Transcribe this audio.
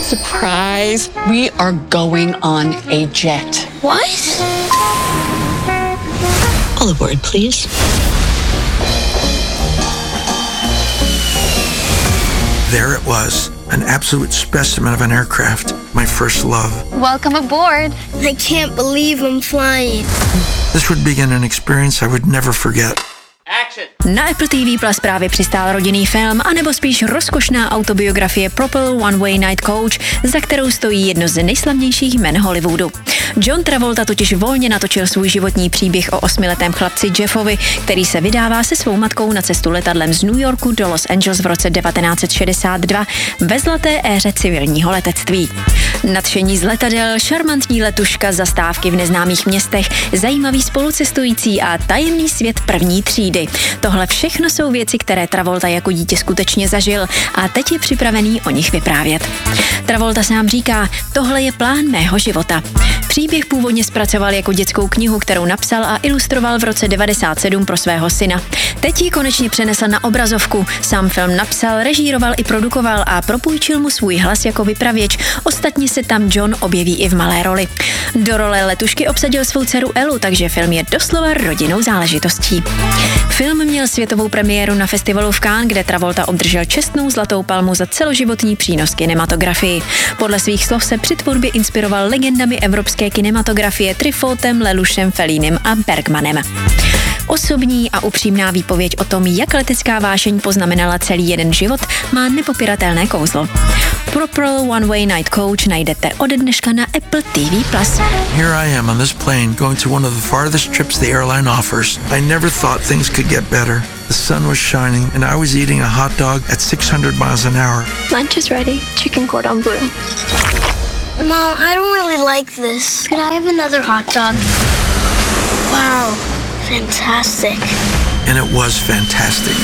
Surprise. We are going on a jet. What? All aboard, please. There it was, an absolute specimen of an aircraft, my first love. Welcome aboard. I can't believe I'm flying. This would begin an experience I would never forget. Na Apple TV Plus právě přistál rodinný film, anebo spíš rozkošná autobiografie Propel One Way Night Coach, za kterou stojí jedno z nejslavnějších jmen Hollywoodu. John Travolta totiž volně natočil svůj životní příběh o 8letém chlapci Jeffovi, který se vydává se svou matkou na cestu letadlem z New Yorku do Los Angeles v roce 1962 ve zlaté éře civilního letectví. Nadšení z letadel, šarmantní letuška, zastávky v neznámých městech, zajímavý spolucestující a tajemný svět první třídy. Tohle všechno jsou věci, které Travolta jako dítě skutečně zažil a teď je připravený o nich vyprávět. Travolta sám říká, tohle je plán mého života. Příběh původně zpracoval jako dětskou knihu, kterou napsal a ilustroval v roce 1997 pro svého syna. Teď ji konečně přenesl na obrazovku. Sám film napsal, režíroval i produkoval a propůjčil mu svůj hlas jako vypravěč. Ostatně se tam John objeví i v malé roli. Do role letušky obsadil svou dceru Elu, takže film je doslova rodinnou záležitostí. Film měl světovou premiéru na festivalu v Cannes, kde Travolta obdržel čestnou zlatou palmu za celoživotní přínos kinematografii. Podle svých slov se při tvorbě inspiroval legendami evropské kinematografie Trifotem, Lelouchem, Fellinem a Bergmanem. Osobní a upřímná výpověď o tom, jak letecká vášeň poznamenala celý jeden život, má nepopiratelné kouzlo. Propel One Way Night Coach najdete ode dneška na Apple TV+. Here I am on this plane going to one of the farthest trips the airline offers. I never thought things could get better. The sun was shining and I was eating a hot dog at 600 miles an hour. Lunch is ready. Chicken cordon bleu. Mom, I don't really like this. Could I have another hot dog? Wow, fantastic. And it was fantastic.